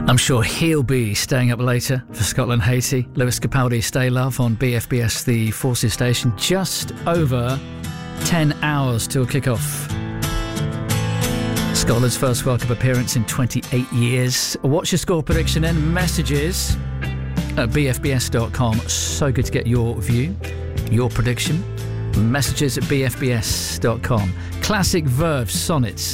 I'm sure he'll be staying up later for Scotland Haiti. Lewis Capaldi, Stay Love on BFBS, the Forces station. Just over 10 hours till kick-off. Scotland's first World Cup appearance in 28 years. What's your score prediction and messages at bfbs.com. So good to get your view, your prediction. Messages at bfbs.com. Classic Verve Sonnets.